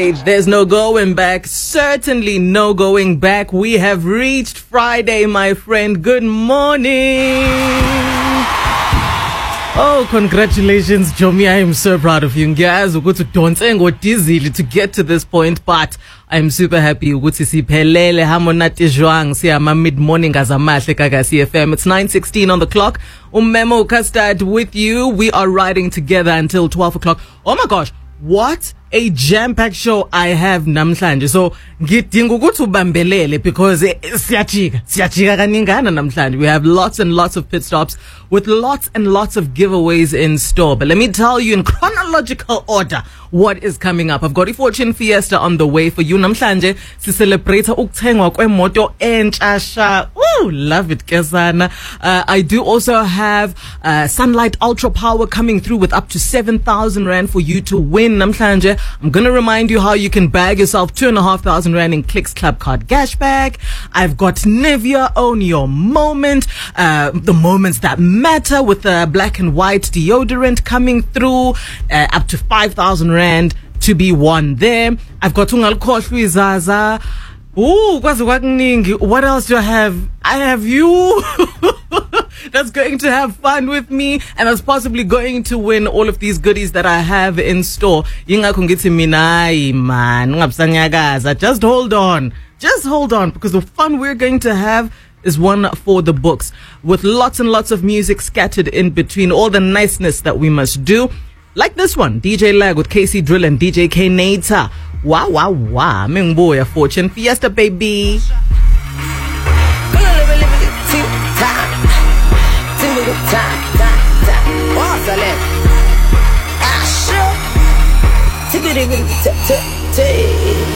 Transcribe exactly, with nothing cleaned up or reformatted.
Friday. There's no going back. Certainly no going back. We have reached Friday, my friend. Good morning. Oh, congratulations, Jomi. I am so proud of you. Guys, we go to Donsengo easily to get to this point, but I'm super happy ukuthi siphelele hamonati jwang siyama mid-morning azamahle kaga C F M. It's nine sixteen on the clock. Umemo Custard with you. We are riding together until twelve o'clock. Oh my gosh, what a jam-packed show I have namhlanje. So ngidinga ukuthi ubambelele because siyachika siyachika kaningana namhlanje. We have lots and lots of pit stops with lots and lots of giveaways in store. But let me tell you in chronological order what is coming up. I've got a Fortune Fiesta on the way for you namhlanje. Si celebrate ukuthengwa kwemoto entsha. Ooh, love it, Kesana. Uh, I do also have uh, Sunlight Ultra Power coming through with up to seven thousand rand for you to win namhlanje. I'm going to remind you how you can bag yourself two and a half thousand rand in Clicks Club Card Cashback. I've got Nivea Own Your Moment, uh, the moments that matter with the black and white deodorant coming through, uh, up to five thousand rand to be won there. I've got Ungalkoshwi Zaza. Ooh, what else do I have? I have you. That's going to have fun with me and that's possibly going to win all of these goodies that I have in store. Just hold on. Just hold on because the fun we're going to have is one for the books with lots and lots of music scattered in between, all the niceness that we must do. Like this one, D J Lag with K C Drill and D J K Nater. Wow, wow, wow. Mingboya Fortune Fiesta, baby.